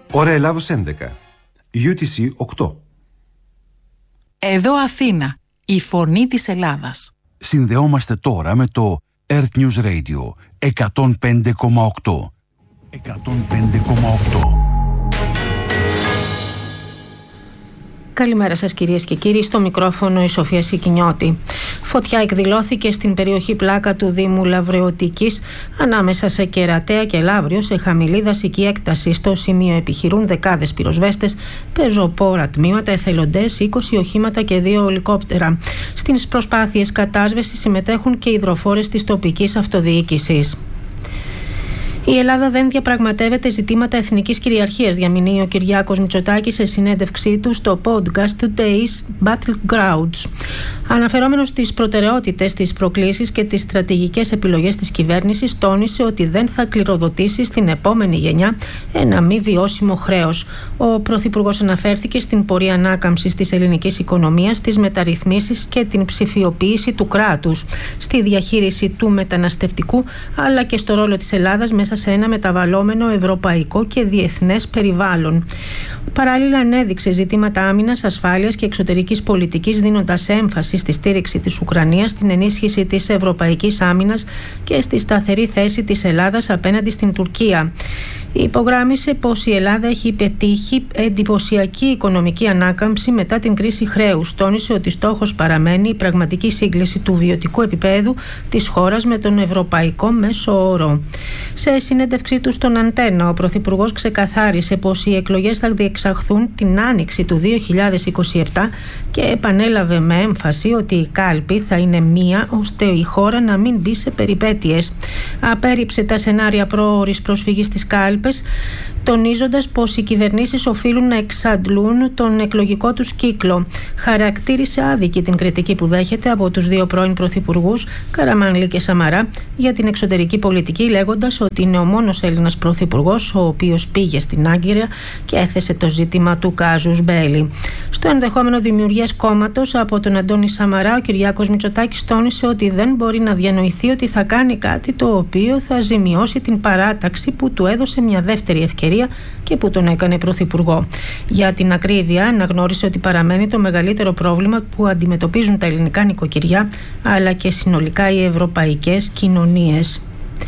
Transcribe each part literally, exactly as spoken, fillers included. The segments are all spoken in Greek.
Ώρα Ελλάδος έντεκα, γιου τι σι οκτώ. Εδώ Αθήνα, η φωνή της Ελλάδας. Συνδεόμαστε τώρα με το Earth News Radio εκατόν πέντε κόμμα οκτώ. εκατόν πέντε κόμμα οκτώ. Καλημέρα σας κυρίες και κύριοι, στο μικρόφωνο η Σοφία Σικινιώτη. Φωτιά εκδηλώθηκε στην περιοχή Πλάκα του Δήμου Λαβρεωτικής ανάμεσα σε Κερατέα και Λαύριο σε χαμηλή δασική έκταση. Στο σημείο επιχειρούν δεκάδες πυροσβέστες, πεζοπόρα τμήματα, εθελοντές, είκοσι οχήματα και δύο ελικόπτερα. Στις προσπάθειες κατάσβεσης συμμετέχουν και υδροφόρες της τοπικής αυτοδιοίκησης. Η Ελλάδα δεν διαπραγματεύεται ζητήματα εθνικής κυριαρχίας, διαμηνύει ο Κυριάκος Μητσοτάκης σε συνέντευξή του στο podcast Today's Battlegrounds. Αναφερόμενος στις προτεραιότητες, τις προκλήσεις και τις στρατηγικές επιλογές της κυβέρνησης, τόνισε ότι δεν θα κληροδοτήσει στην επόμενη γενιά ένα μη βιώσιμο χρέος. Ο Πρωθυπουργός αναφέρθηκε στην πορεία ανάκαμψης της ελληνικής οικονομίας, τις μεταρρυθμίσεις και την ψηφιοποίηση του κράτους, στη διαχείριση του μεταναστευτικού, αλλά και στο ρόλο της Ελλάδας μέσα σε ένα μεταβαλλόμενο ευρωπαϊκό και διεθνές περιβάλλον. Παράλληλα, ανέδειξε ζητήματα άμυνας, ασφάλειας και εξωτερικής πολιτικής, δίνοντας έμφαση στη στήριξη της Ουκρανίας, στην ενίσχυση της ευρωπαϊκής άμυνας και στη σταθερή θέση της Ελλάδας απέναντι στην Τουρκία. Υπογράμμισε πως η Ελλάδα έχει πετύχει εντυπωσιακή οικονομική ανάκαμψη μετά την κρίση χρέους. Τόνισε ότι στόχος παραμένει η πραγματική σύγκληση του βιωτικού επίπεδου της χώρας με τον ευρωπαϊκό μέσο όρο. Σε συνέντευξή του στον Αντένα, ο Πρωθυπουργός ξεκαθάρισε πως οι εκλογές θα διεξαχθούν την άνοιξη του δύο χιλιάδες είκοσι επτά και επανέλαβε με έμφαση ότι η κάλπη θα είναι μία ώστε η χώρα να μην μπει σε περιπέτειες. Απέρριψε τα σενάρια πρόωρης προσφυγής στις κάλπες, τονίζοντας πως οι κυβερνήσεις οφείλουν να εξαντλούν τον εκλογικό τους κύκλο. Χαρακτήρισε άδικη την κριτική που δέχεται από τους δύο πρώην πρωθυπουργούς, Καραμανλή και Σαμαρά, για την εξωτερική πολιτική, λέγοντας ότι είναι ο μόνος Έλληνας πρωθυπουργός ο οποίος πήγε στην Άγκυρα και έθεσε το ζήτημα του κάζους μπέλι. Στο ενδεχόμενο δημιουργίας κόμματος από τον Αντώνη Σαμαρά, ο Κυριάκος Μητσοτάκης τόνισε ότι δεν μπορεί να διανοηθεί ότι θα κάνει κάτι το οποίο θα ζημιώσει την παράταξη που του έδωσε μια δεύτερη ευκαιρία και που τον έκανε πρωθυπουργό. Για την ακρίβεια, αναγνώρισε ότι παραμένει το μεγαλύτερο πρόβλημα που αντιμετωπίζουν τα ελληνικά νοικοκυριά αλλά και συνολικά οι ευρωπαϊκές κοινωνίες.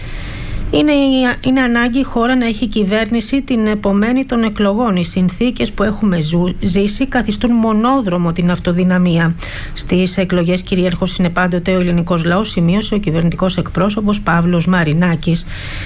Είναι, είναι ανάγκη η χώρα να έχει κυβέρνηση την επομένη των εκλογών. Οι συνθήκες που έχουμε ζου, ζήσει καθιστούν μονόδρομο την αυτοδυναμία. Στις εκλογές κυρίαρχος είναι πάντοτε ο ελληνικός λαός, σημείωσε ο κυβερνητικός εκπρόσωπος Παύλος Μαρινάκης.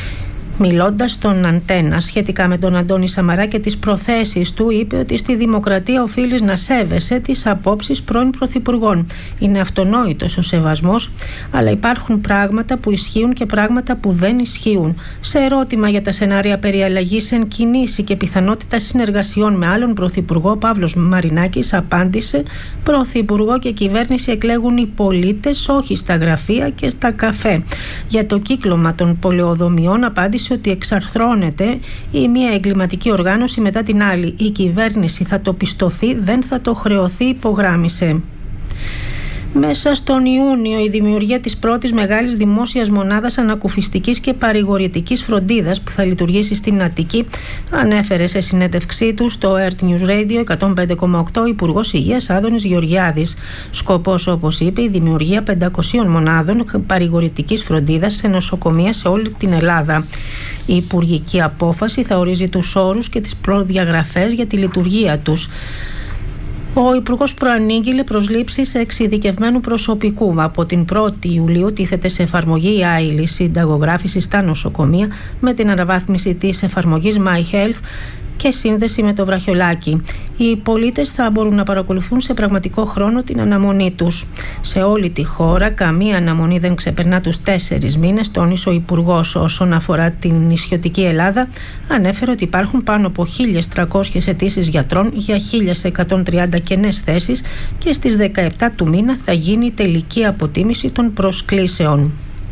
Μιλώντας στον Αντένα σχετικά με τον Αντώνη Σαμαρά και τις προθέσεις του, είπε ότι στη δημοκρατία οφείλεις να σέβεσαι τις απόψεις πρώην πρωθυπουργών. Είναι αυτονόητος ο σεβασμός, αλλά υπάρχουν πράγματα που ισχύουν και πράγματα που δεν ισχύουν. Σε ερώτημα για τα σενάρια περί αλλαγής εν κινήσει και πιθανότητα συνεργασιών με άλλον πρωθυπουργό, ο Παύλος Μαρινάκης απάντησε: πρωθυπουργό και κυβέρνηση εκλέγουν οι πολίτες, όχι στα γραφεία και στα καφέ. Για το κύκλωμα των πολεοδομιών απάντησε ότι εξαρθρώνεται η μία εγκληματική οργάνωση μετά την άλλη. Η κυβέρνηση θα το πιστωθεί, δεν θα το χρεωθεί, υπογράμμισε. Μέσα στον Ιούνιο, η δημιουργία της πρώτης μεγάλης δημόσιας μονάδας ανακουφιστικής και παρηγορητικής φροντίδας που θα λειτουργήσει στην Αττική, ανέφερε σε συνέντευξή του στο Earth News Radio εκατόν πέντε κόμμα οκτώ ο Υπουργός Υγείας Άδωνης Γεωργιάδης. Σκοπός, όπως είπε, η δημιουργία πεντακοσίων μονάδων παρηγορητικής φροντίδας σε νοσοκομεία σε όλη την Ελλάδα. Η υπουργική απόφαση θα ορίζει τους όρους και τις προδιαγραφές για τη λειτουργία τους. Ο Υπουργός προανήγγειλε προσλήψεις εξειδικευμένου προσωπικού. Από την πρώτη Ιουλίου τίθεται σε εφαρμογή η άειλη συνταγογράφηση στα νοσοκομεία με την αναβάθμιση της εφαρμογής My Health και σύνδεση με το βραχιολάκι. Οι πολίτες θα μπορούν να παρακολουθούν σε πραγματικό χρόνο την αναμονή τους. Σε όλη τη χώρα καμία αναμονή δεν ξεπερνά τους τέσσερις μήνες, τόνισε ο Υπουργός. Όσον αφορά την νησιωτική Ελλάδα, ανέφερε ότι υπάρχουν πάνω από χίλιες τριακόσιες αιτήσεις γιατρών για χίλιες εκατόν τριάντα κενές θέσεις και στις δεκαεπτά του μήνα θα γίνει η τελική αποτίμηση των προσκλήσεων.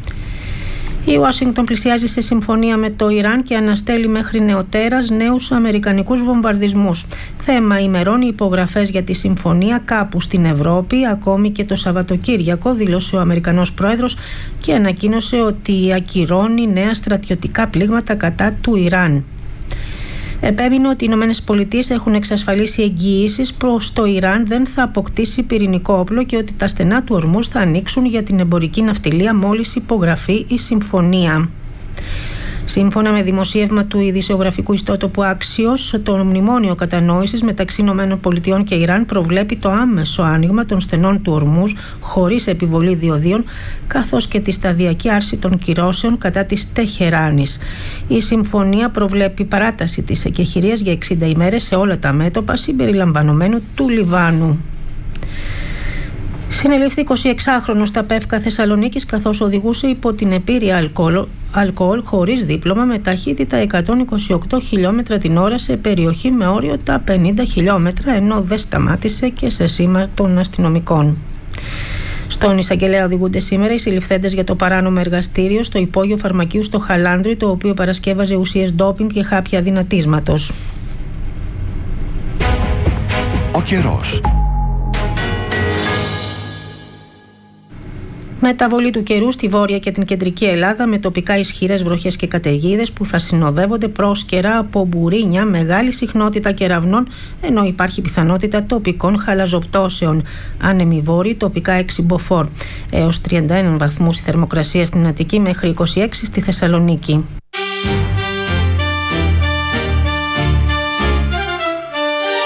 Η Ουάσιγκτον πλησιάζει σε συμφωνία με το Ιράν και αναστέλει μέχρι νεοτέρας νέους αμερικανικούς βομβαρδισμούς. Θέμα ημερών οι υπογραφές για τη συμφωνία κάπου στην Ευρώπη, ακόμη και το Σαββατοκύριακο, δήλωσε ο Αμερικανός πρόεδρος και ανακοίνωσε ότι ακυρώνει νέα στρατιωτικά πλήγματα κατά του Ιράν. Επέμεινε ότι οι Ηνωμένες Πολιτείες έχουν εξασφαλίσει εγγυήσεις προς το Ιράν δεν θα αποκτήσει πυρηνικό όπλο και ότι τα στενά του Ορμούζ θα ανοίξουν για την εμπορική ναυτιλία μόλις υπογραφεί η συμφωνία. Σύμφωνα με δημοσίευμα του ειδησιογραφικού ιστότοπου Axios, το μνημόνιο κατανόησης μεταξύ ΗΠΑ και Ιράν προβλέπει το άμεσο άνοιγμα των στενών του Ορμούζ χωρίς επιβολή διοδίων, καθώς και τη σταδιακή άρση των κυρώσεων κατά της Τεχεράνης. Η συμφωνία προβλέπει παράταση της εκεχηρίας για εξήντα ημέρες σε όλα τα μέτωπα συμπεριλαμβανομένου του Λιβάνου. Συνελήφθη εικοσιεξάχρονος στα Πεύκα Θεσσαλονίκης καθώς οδηγούσε υπό την επίρρεια αλκοόλ, αλκοόλ χωρίς δίπλωμα με ταχύτητα εκατόν είκοσι οκτώ χιλιόμετρα την ώρα σε περιοχή με όριο τα πενήντα χιλιόμετρα, ενώ δεν σταμάτησε και σε σήμα των αστυνομικών. Στον εισαγγελέα οδηγούνται σήμερα οι συλληφθέντες για το παράνομο εργαστήριο στο υπόγειο φαρμακείου στο Χαλάνδρι, το οποίο παρασκεύαζε ουσίες ντόπινγκ και χάπια δυνατίσματος. Ο καιρός. Μεταβολή του καιρού στη βόρεια και την κεντρική Ελλάδα με τοπικά ισχυρές βροχές και καταιγίδες που θα συνοδεύονται πρόσκαιρα από μπουρίνια, μεγάλη συχνότητα κεραυνών, ενώ υπάρχει πιθανότητα τοπικών χαλαζοπτώσεων. Άνεμοι βόρειοι, τοπικά έξι μποφόρ. Έως τριάντα ένα βαθμούς η θερμοκρασία στην Αττική μέχρι είκοσι έξι στη Θεσσαλονίκη.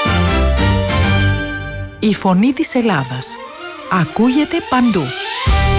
Η φωνή της Ελλάδας ακούγεται παντού.